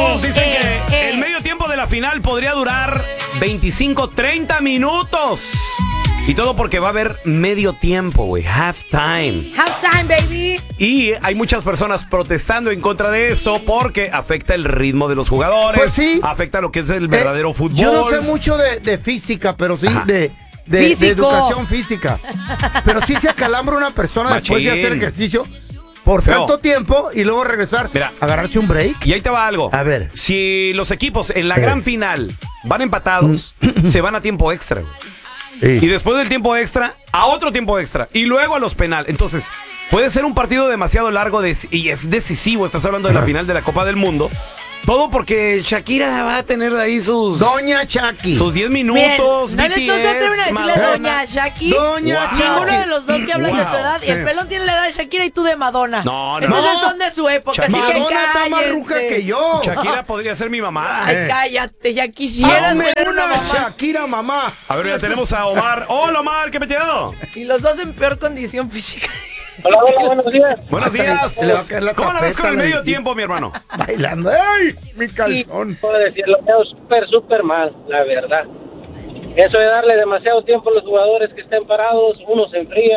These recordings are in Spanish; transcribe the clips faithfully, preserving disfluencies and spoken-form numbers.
Todos dicen eh, que eh. el medio tiempo de la final podría durar veinticinco, treinta minutos. Y todo porque va a haber medio tiempo, güey. Halftime. Halftime, baby. Y hay muchas personas protestando en contra de esto porque afecta el ritmo de los jugadores. Pues sí. Afecta lo que es el verdadero Eh, fútbol. Yo no sé mucho de, de física, pero sí Ajá. de, de, de Físico. educación física. Pero sí se acalambra una persona Machín. después de hacer ejercicio por Feo. tanto tiempo y luego regresar, Mira. agarrarse un break. Y ahí te va algo. A ver. Si los equipos en la A ver. gran final van empatados, se van a tiempo extra, güey. Y Sí. después del tiempo extra, a otro tiempo extra. Y luego a los penales. Entonces, puede ser un partido demasiado largo de- y es decisivo. Estás hablando de la final de la Copa del Mundo. Todo porque Shakira va a tener ahí sus Doña Chucky. sus diez Miren, minutos. no, B le- T no se atreven a S, decirle Madonna. doña Shaki. Doña Wow. Chucky. Ninguno de los dos que hablan de Wow. su edad. Y el Sí. pelón tiene la edad de Shakira y tú de Madonna. No, no, Entonces no. son de su época. Así que Madonna está más cállense. ruca que yo. Shakira podría ser mi mamá. Ay, Eh. cállate, ya quisieras Hazme tener una una mamá. Shakira, mamá. A ver, ya tenemos a Omar. Hola, Omar, ¿qué metido? Y los dos en peor condición física. Hola, hola, buenos días. Buenos Se le- días. se le va a caer la ¿Cómo la ves tapeta con el a la medio viejita. tiempo, mi hermano? Bailando. ¡Ay! Mi Sí, calzón. puedo decir, lo veo súper, súper mal, la verdad. Eso de darle demasiado tiempo a los jugadores que estén parados, uno se enfría,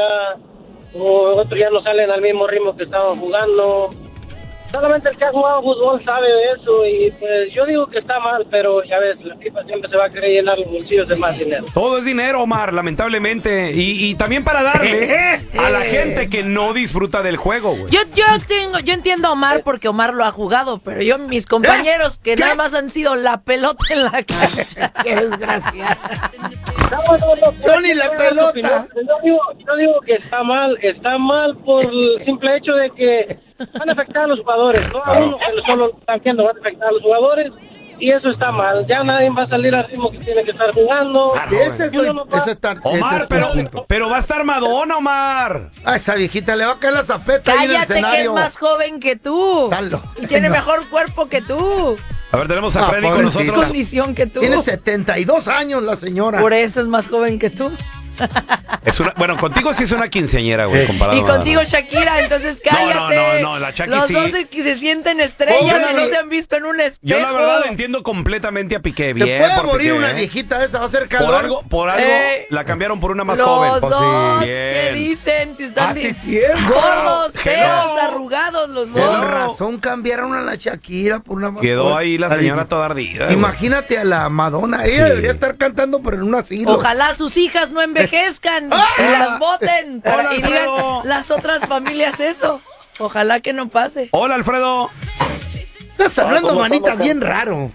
o otros ya no salen al mismo ritmo que estaban jugando. Solamente el que ha jugado fútbol sabe de eso y pues yo digo que está mal, pero ya ves, la FIFA siempre se va a querer llenar los bolsillos de más dinero. Todo es dinero, Omar, lamentablemente. Y, y también para darle a la gente que no disfruta del juego, güey. Yo, yo, tengo, yo entiendo a Omar porque Omar lo ha jugado, pero yo, mis compañeros que ¿Qué? nada más han sido la pelota en la cancha. Qué desgracia. No, no, no, Johnny, la no, pelota. no, Yo digo, yo digo que está mal, está mal por el simple hecho de que van a afectar a los jugadores, no a uno que solo están viendo, van a afectar a los jugadores y eso está mal. Ya nadie va a salir al ritmo que tiene que estar jugando. Claro, Ese es, Y uno no va- eso está, ese Omar, es pero, tu punto. pero va a estar Madonna, Omar. A esa viejita le va a caer la zapeta ahí en el Cállate que es escenario. más joven que tú. Dalo. Y tiene No. mejor cuerpo que tú. A ver, tenemos a Ah, Freddy con pobrecito. Más nosotros. condición que tú. Tiene setenta y dos años la señora. Por eso es más joven que tú. Es una, bueno, contigo sí es una quinceañera, güey, Eh. comparado Y a- contigo Shakira, entonces No, no, cállate. no, no, la Shaki Los sí. dos se, que se sienten estrellas Pobre y no mi- se han visto en un espejo. Yo la verdad entiendo completamente a Piqué. Se Bien, puede por morir Piqué, una ¿eh? viejita esa, va a ser Por calor. algo, por algo Eh, la cambiaron por una más Los joven. Pues sí. dos, Bien. ¿qué dicen? Si están Ah, di- sí, cierto. gordos, Hello. feos, arrugados los Con dos. razón cambiaron a la Shakira por una más Quedó joven. ahí la Ay, señora toda ardida. güey. Imagínate a la Madonna. Ella Sí. debería estar cantando, pero en un asilo. Ojalá sus hijas no envejezcan Ah. y las voten para- Hola, y digan Alfredo. las otras familias eso. Ojalá que no pase. Hola, Alfredo. Estás hablando, ¿cómo, manita, cómo, bien raro.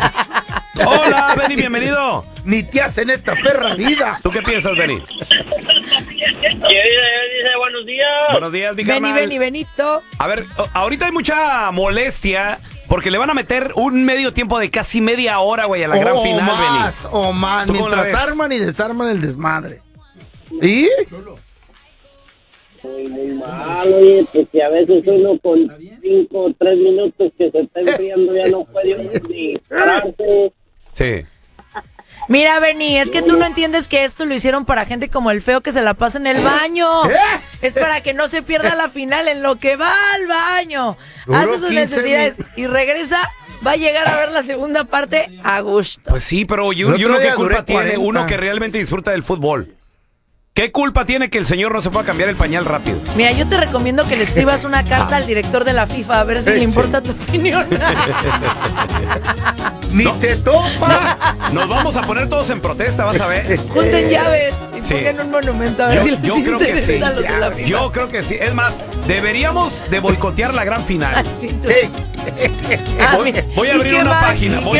Hola, Benny, bienvenido. Ni te hacen esta perra vida. ¿Tú qué piensas, Benny? dice, dice buenos días. Buenos días, mi Vení, carnal. vení, Benito. A ver, o- ahorita hay mucha molestia porque le van a meter un medio tiempo de casi media hora, güey, a la gran o final, más, Benny. o más. ¿Tú cómo la Mientras ves? arman y desarman el desmadre. ¿Y? Muy, muy mal, oye, porque a veces uno con cinco o tres minutos que se está enfriando ya no puede uno ni pararse. Sí. Mira, Benny, es que tú no entiendes que esto lo hicieron para gente como el feo que se la pasa en el baño. ¿Eh? Es para que no se pierda la final en lo que va al baño. Duró Hace sus quince necesidades y regresa. Va a llegar a ver la segunda parte a gusto. Pues sí, pero yo, El yo otro lo que día culpa duré tiene cuarenta. uno que realmente disfruta del fútbol. ¿Qué culpa tiene que el señor no se pueda cambiar el pañal rápido? Mira, yo te recomiendo que le escribas una carta al director de la FIFA a ver si Sí. le importa tu opinión. Ni te topa. Nos vamos a poner todos en protesta, vas a ver. Junten llaves y Sí. pongan un monumento a ver Yo, si les yo creo que sí. interesa los de la FIFA. Yo creo que sí. Es más, deberíamos de boicotear la gran final. Sí, tú- Hey, Ah, Voy, mira, voy a ¿y abrir qué una más? página, ¿Y voy qué